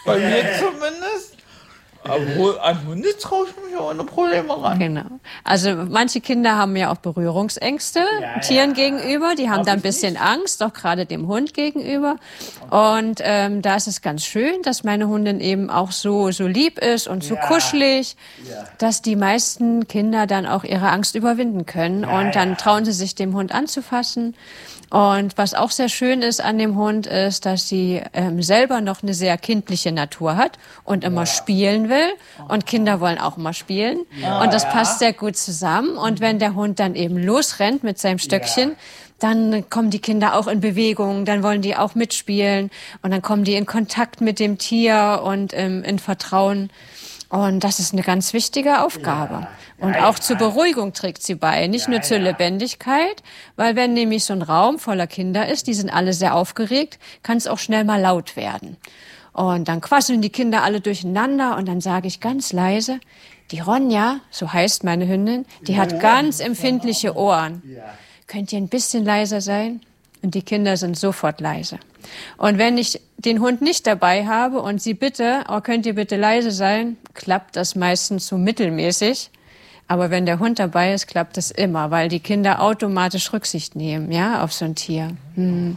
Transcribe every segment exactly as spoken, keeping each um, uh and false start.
Bei mir zumindest. Aber an Hunde traue ich mich ohne Probleme ran. Genau. Also manche Kinder haben ja auch Berührungsängste ja, Tieren ja. gegenüber. Die haben da ein bisschen nicht. Angst, auch gerade dem Hund gegenüber. Und ähm, da ist es ganz schön, dass meine Hundin eben auch so so lieb ist und so ja. kuschelig, ja. dass die meisten Kinder dann auch ihre Angst überwinden können. Ja, und dann ja. trauen sie sich, dem Hund anzufassen. Und was auch sehr schön ist an dem Hund, ist, dass sie ähm, selber noch eine sehr kindliche Natur hat und immer ja. spielen will. Und Kinder wollen auch immer spielen. Ja. Und das passt sehr gut zusammen. Und wenn der Hund dann eben losrennt mit seinem Stöckchen, ja. dann kommen die Kinder auch in Bewegung, dann wollen die auch mitspielen. Und dann kommen die in Kontakt mit dem Tier und ähm, in Vertrauen. Und das ist eine ganz wichtige Aufgabe. Ja. Und ja, auch ja. zur Beruhigung trägt sie bei, nicht ja, nur zur ja. Lebendigkeit, weil wenn nämlich so ein Raum voller Kinder ist, die sind alle sehr aufgeregt, kann es auch schnell mal laut werden. Und dann quasseln die Kinder alle durcheinander und dann sage ich ganz leise, die Ronja, so heißt meine Hündin, die ja. hat ganz empfindliche Ohren. Ja. Könnt ihr ein bisschen leiser sein? Und die Kinder sind sofort leise. Und wenn ich den Hund nicht dabei habe und sie bitte, oh, könnt ihr bitte leise sein, klappt das meistens so mittelmäßig. Aber wenn der Hund dabei ist, klappt es immer, weil die Kinder automatisch Rücksicht nehmen, ja, auf so ein Tier. Hm.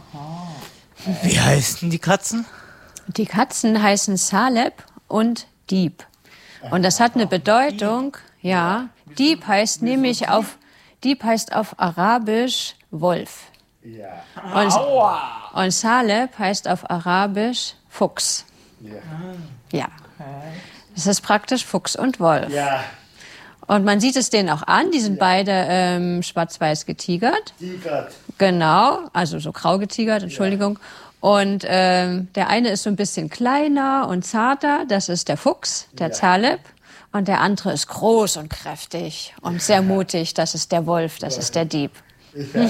Wie heißen die Katzen? Die Katzen heißen Saleb und Dieb. Und das hat eine Bedeutung, ja. Dieb heißt nämlich auf, Dieb heißt auf Arabisch Wolf. Ja. Und, und Saleb heißt auf Arabisch Fuchs. Ja. ja. Das ist praktisch Fuchs und Wolf. Ja. Und man sieht es denen auch an, die sind ja. beide ähm, schwarz-weiß getigert. Tigert. Genau, also so grau getigert, Entschuldigung. Ja. Und ähm, der eine ist so ein bisschen kleiner und zarter, das ist der Fuchs, der ja. Saleb. Und der andere ist groß und kräftig und sehr mutig, das ist der Wolf, das ist der Dieb. Ja.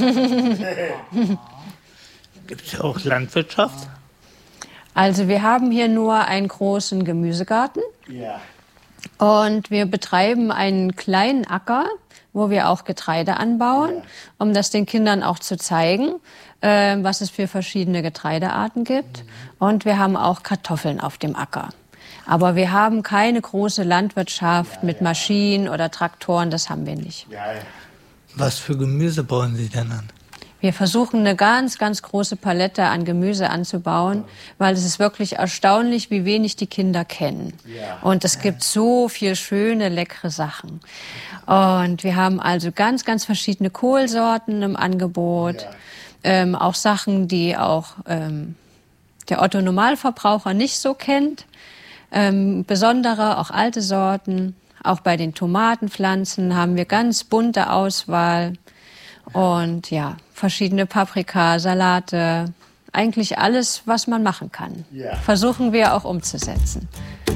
Gibt es auch Landwirtschaft? Also wir haben hier nur einen großen Gemüsegarten ja. und wir betreiben einen kleinen Acker, wo wir auch Getreide anbauen, ja. um das den Kindern auch zu zeigen, äh, was es für verschiedene Getreidearten gibt. Mhm. Und wir haben auch Kartoffeln auf dem Acker. Aber wir haben keine große Landwirtschaft ja, mit ja. Maschinen oder Traktoren, das haben wir nicht. Ja, ja. Was für Gemüse bauen Sie denn an? Wir versuchen eine ganz, ganz große Palette an Gemüse anzubauen, weil es ist wirklich erstaunlich, wie wenig die Kinder kennen. Ja. Und es gibt so viel schöne, leckere Sachen. Und wir haben also ganz, ganz verschiedene Kohlsorten im Angebot. Ja. Ähm, auch Sachen, die auch ähm, der Otto-Normalverbraucher nicht so kennt. Ähm, besondere, auch alte Sorten. Auch bei den Tomatenpflanzen haben wir ganz bunte Auswahl und ja, verschiedene Paprika, Salate, eigentlich alles, was man machen kann. Ja. Versuchen wir auch umzusetzen.